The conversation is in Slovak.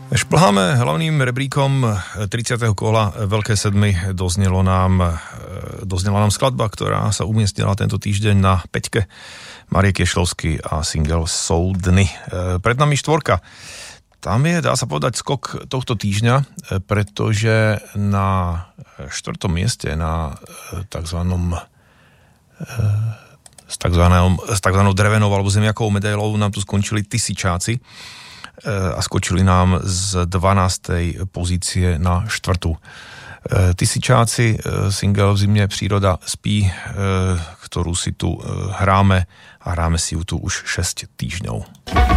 Šplháme hlavným rebríkom 30. kola Veľké sedmy. Doznela nám skladba, ktorá sa umiestnila tento týždeň na 5. Márie Kiešlovský a single Soudny. Pred nami štvorka. Tam je, dá sa povedať, skok tohto týždňa, pretože na 4. mieste na s takzvanou drevenou alebo zemiakovou medailou nám tu skončili Tysičáci a skočili nám z 12. pozície na 4. Tysičáci, single V zimě příroda spí, ktorú si tu hráme a hráme si ju tu už 6 týždňov.